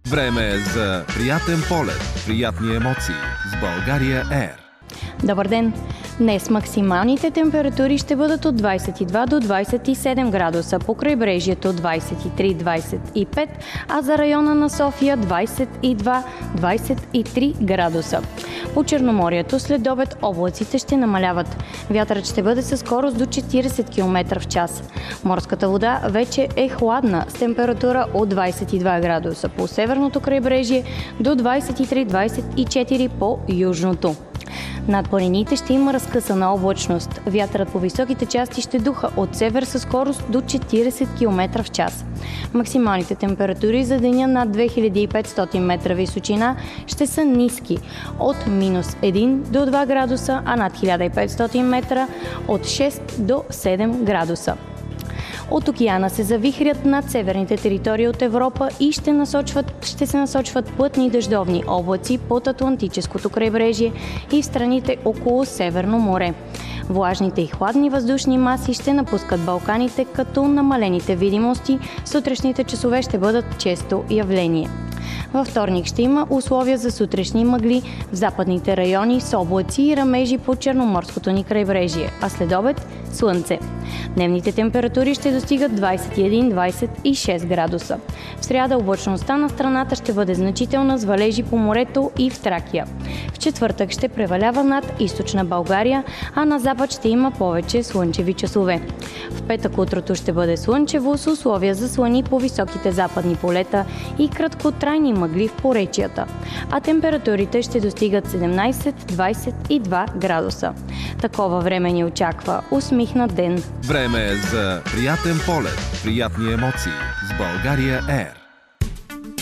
Време е за приятен полет, приятни емоции с България Air. Добър ден! Днес максималните температури ще бъдат от 22 до 27 градуса, по крайбрежието 23-25, а за района на София 22-23 градуса. По Черноморието след обед облаците ще намаляват. Вятърът ще бъде със скорост до 40 км в час. Морската вода вече е хладна с температура от 22 градуса по северното крайбрежие до 23-24 по южното. Над планините ще има разкъсана облачност. Вятърът по високите части ще духа от север със скорост до 40 км в час. Максималните температури за деня над 2500 метра височина ще са ниски от -1 до 2 градуса, а над 1500 метра от 6 до 7 градуса. От океана се завихрят над северните територии от Европа и ще се насочват плътни дъждовни облаци под Атлантическото крайбрежие и в страните около Северно море. Влажните и хладни въздушни маси ще напускат Балканите, като намалените видимости сутрешните часове ще бъдат често явление. Във вторник ще има условия за сутрешни мъгли в западните райони с облаци и ръмежи по Черноморското ни крайбрежие, а след обед – слънце. Дневните температури ще достигат 21-26 градуса. В сряда облачността на страната ще бъде значителна с валежи по морето и в Тракия. В четвъртък ще превалява над източна България, а на запад ще има повече слънчеви часове. В петък утрото ще бъде слънчево с условия за слани по високите западни полета и краткотрайни мъгли в поречията, а температурите ще достигат 17-22 градуса. Такова време ни очаква усмихнат ден. Време е за приятен полет, приятни емоции с България Air.